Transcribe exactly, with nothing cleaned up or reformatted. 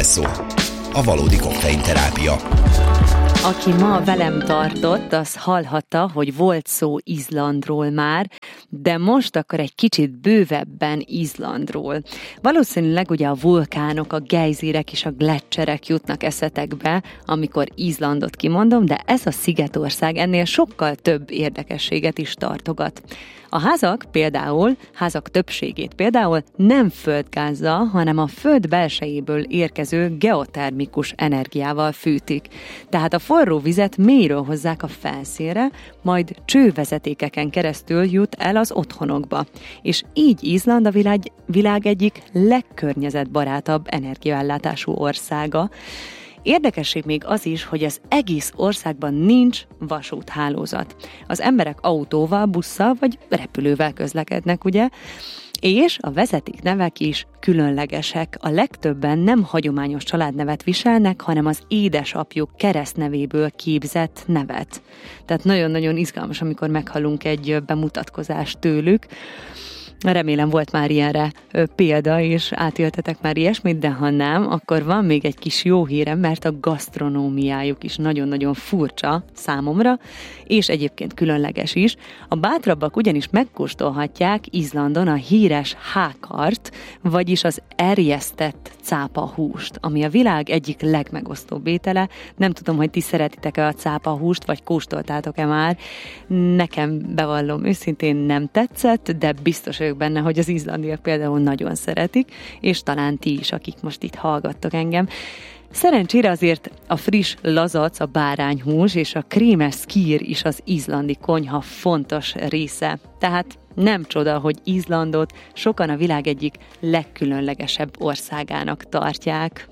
Espresso, a valódi koktélterápia. Aki ma velem tartott, az hallhatta, hogy volt szó Izlandról már, de most akkor egy kicsit bővebben Izlandról. Valószínűleg ugye a vulkánok, a gejzírek és a gleccserek jutnak eszetekbe, amikor Izlandot kimondom, de ez a szigetország ennél sokkal több érdekességet is tartogat. A házak például, házak többségét például nem földgázzal, hanem a föld belsejéből érkező geotermikus energiával fűtik. Tehát a forró vizet mélyről hozzák a felszínre, majd csővezetékeken keresztül jut el az otthonokba. És így Izland a világ, világ egyik legkörnyezetbarátabb energiaellátású országa. Érdekesség még az is, hogy az egész országban nincs vasúthálózat. Az emberek autóval, busszal vagy repülővel közlekednek, ugye? És a vezetéknevek is különlegesek. A legtöbben nem hagyományos családnevet viselnek, hanem az édesapjuk keresztnevéből képzett nevet. Tehát nagyon-nagyon izgalmas, amikor meghallunk egy bemutatkozást tőlük. Remélem volt már ilyenre példa, és átéltetek már ilyesmit, de ha nem, akkor van még egy kis jó hírem, mert a gasztronómiájuk is nagyon-nagyon furcsa számomra, és egyébként különleges is. A bátrabbak ugyanis megkóstolhatják Izlandon a híres hákart, vagyis az erjesztett cápahúst, ami a világ egyik legmegosztóbb étele. Nem tudom, hogy ti szeretitek-e a cápahúst, vagy kóstoltátok-e már. Nekem, bevallom őszintén, nem tetszett, de biztos vagyok benne, hogy az izlandiak például nagyon szeretik, és talán ti is, akik most itt hallgattok engem. Szerencsére azért a friss lazac, a bárányhús és a krémes szkír is az izlandi konyha fontos része. Tehát nem csoda, hogy Izlandot sokan a világ egyik legkülönlegesebb országának tartják.